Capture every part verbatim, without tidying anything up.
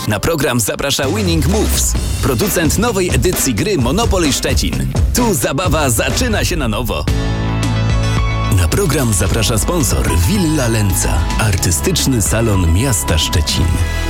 Na program zaprasza Winning Moves, producent nowej edycji gry Monopoly Szczecin. Tu zabawa zaczyna się na nowo. Na program zaprasza sponsor Villa Lenza, artystyczny salon miasta Szczecin.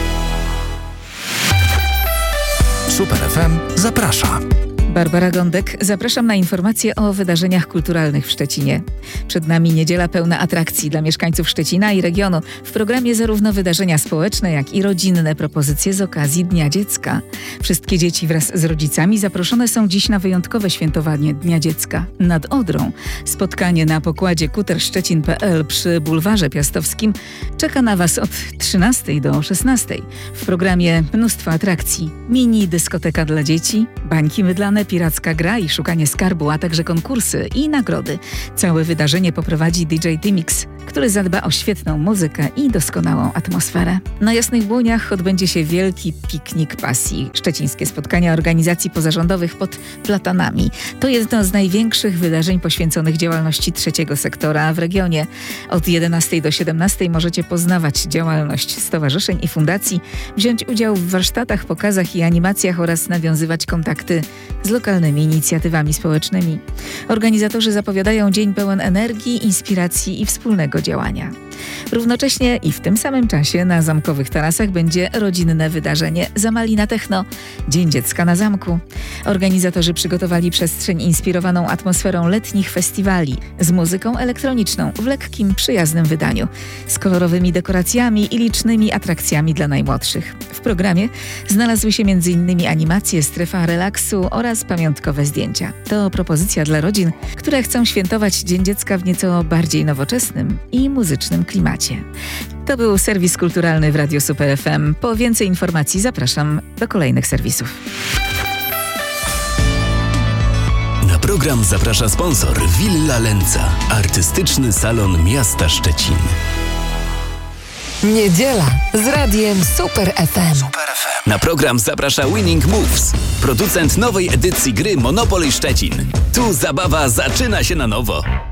Super F M zaprasza. Barbara Gądek, zapraszam na informacje o wydarzeniach kulturalnych w Szczecinie. Przed nami niedziela pełna atrakcji dla mieszkańców Szczecina i regionu. W programie zarówno wydarzenia społeczne, jak i rodzinne propozycje z okazji Dnia Dziecka. Wszystkie dzieci wraz z rodzicami zaproszone są dziś na wyjątkowe świętowanie Dnia Dziecka. Nad Odrą spotkanie na pokładzie kuter szczecin kropka p l przy Bulwarze Piastowskim czeka na Was od trzynastej do szesnastej. W programie mnóstwo atrakcji. Mini dyskoteka dla dzieci, bańki mydlane, piracka gra i szukanie skarbu, a także konkursy i nagrody. Całe wydarzenie poprowadzi D J Timix, który zadba o świetną muzykę i doskonałą atmosferę. Na Jasnych Błoniach odbędzie się wielki piknik pasji. Szczecińskie spotkania organizacji pozarządowych pod platanami. To jedno z największych wydarzeń poświęconych działalności trzeciego sektora w regionie. Od jedenastej do siedemnastej możecie poznawać działalność stowarzyszeń i fundacji, wziąć udział w warsztatach, pokazach i animacjach oraz nawiązywać kontakty z lokalnymi inicjatywami społecznymi. Organizatorzy zapowiadają dzień pełen energii, inspiracji i wspólnego działania. Równocześnie i w tym samym czasie na zamkowych tarasach będzie rodzinne wydarzenie Zamalina Techno – Dzień Dziecka na Zamku. Organizatorzy przygotowali przestrzeń inspirowaną atmosferą letnich festiwali z muzyką elektroniczną w lekkim, przyjaznym wydaniu, z kolorowymi dekoracjami i licznymi atrakcjami dla najmłodszych. W programie znalazły się między innymi animacje, strefa relaksu oraz pamiątkowe zdjęcia. To propozycja dla rodzin, które chcą świętować Dzień Dziecka w nieco bardziej nowoczesnym i muzycznym klimacie. To był serwis kulturalny w Radiu Super F M. Po więcej informacji zapraszam do kolejnych serwisów. Na program zaprasza sponsor Villa Lenza, artystyczny salon miasta Szczecin. Niedziela z Radiem Super F M. Super F M. Na program zaprasza Winning Moves, producent nowej edycji gry Monopoly Szczecin. Tu zabawa zaczyna się na nowo.